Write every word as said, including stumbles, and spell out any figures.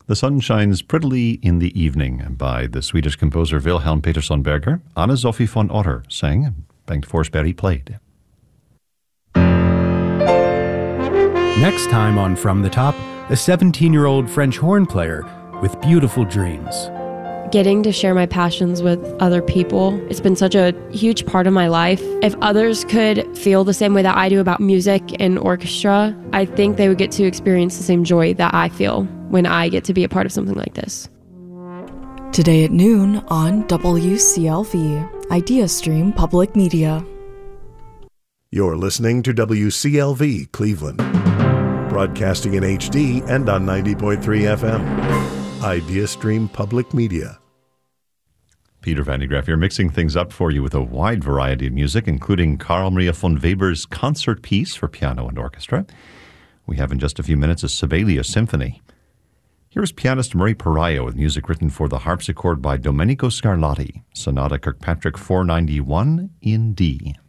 The Sun Shines Prettily in the Evening by the Swedish composer Wilhelm Petersson Berger. Anna-Sophie von Otter sang, Bengt Forsberg played. Next time on From the Top, a seventeen-year-old French horn player with beautiful dreams. Getting to share my passions with other people, it's been such a huge part of my life. If others could feel the same way that I do about music and orchestra, I think they would get to experience the same joy that I feel when I get to be a part of something like this. Today at noon on W C L V, IdeaStream Public Media. You're listening to W C L V Cleveland, broadcasting in H D and on ninety point three F M. IdeaStream Public Media. Peter Van de Graaff here, mixing things up for you with a wide variety of music, including Carl Maria von Weber's concert piece for piano and orchestra. We have in just a few minutes a Sibelius Symphony. Here's pianist Murray Perayo with music written for the harpsichord by Domenico Scarlatti, Sonata Kirkpatrick four ninety-one in D.